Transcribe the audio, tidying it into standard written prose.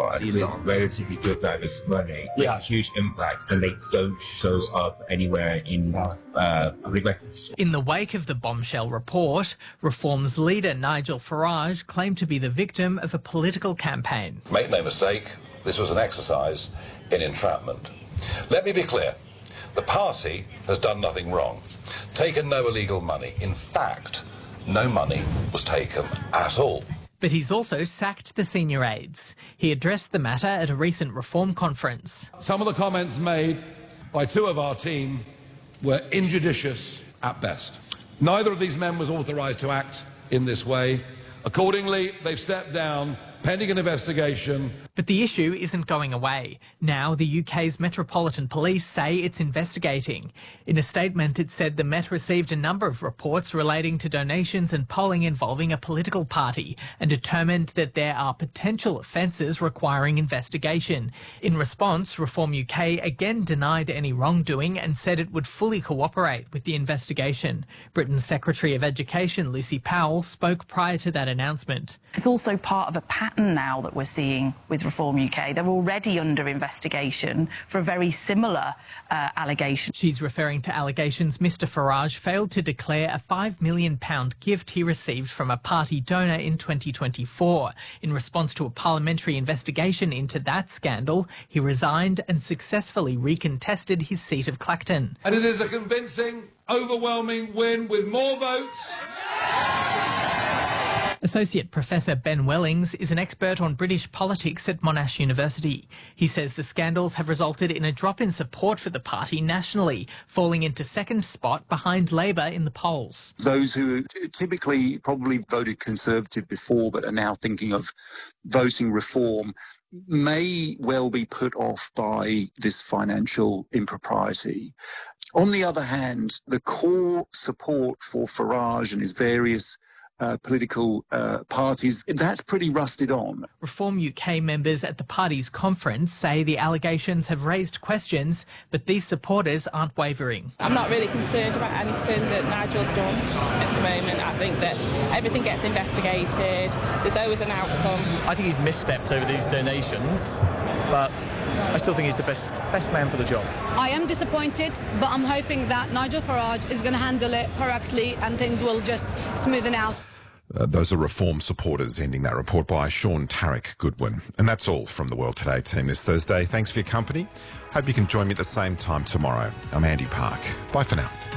Party with relatively good diverse money, a huge impact, and they don't show up anywhere in public records. In the wake of the bombshell report, Reform's leader Nigel Farage claimed to be the victim of a political campaign. Make no mistake, this was an exercise in entrapment. Let me be clear. The party has done nothing wrong, taken no illegal money. In fact, no money was taken at all. But he's also sacked the senior aides. He addressed the matter at a recent Reform conference. Some of the comments made by two of our team were injudicious at best. Neither of these men was authorised to act in this way. Accordingly, they've stepped down pending an investigation. But the issue isn't going away. Now the UK's Metropolitan Police say it's investigating. In a statement, it said the Met received a number of reports relating to donations and polling involving a political party and determined that there are potential offences requiring investigation. In response, Reform UK again denied any wrongdoing and said it would fully cooperate with the investigation. Britain's Secretary of Education, Lucy Powell, spoke prior to that announcement. It's also part of a pattern now that we're seeing with Reform UK. They're already under investigation for a very similar allegation. She's referring to allegations Mr Farage failed to declare a £5 million gift he received from a party donor in 2024. In response to a parliamentary investigation into that scandal, he resigned and successfully recontested his seat of Clacton. And it is a convincing, overwhelming win with more votes. Associate Professor Ben Wellings is an expert on British politics at Monash University. He says the scandals have resulted in a drop in support for the party nationally, falling into second spot behind Labor in the polls. Those who typically probably voted Conservative before but are now thinking of voting Reform may well be put off by this financial impropriety. On the other hand, the core support for Farage and his various political parties, that's pretty rusted on. Reform UK members at the party's conference say the allegations have raised questions, but these supporters aren't wavering. I'm not really concerned about anything that Nigel's done at the moment. I think that everything gets investigated. There's always an outcome. I think he's misstepped over these donations, but I still think he's the best man for the job. I am disappointed, but I'm hoping that Nigel Farage is going to handle it correctly and things will just smoothen out. Those are Reform supporters ending that report by Sean Tarek Goodwin. And that's all from the World Today team this Thursday. Thanks for your company. Hope you can join me at the same time tomorrow. I'm Andy Park. Bye for now.